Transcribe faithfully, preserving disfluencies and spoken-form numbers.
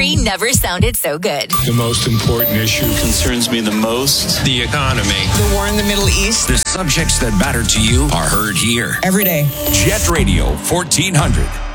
Country never sounded so good. The most important issue concerns me the most. The economy. The war in the Middle East. The subjects that matter to you are heard here. Every day. Jet Radio fourteen hundred.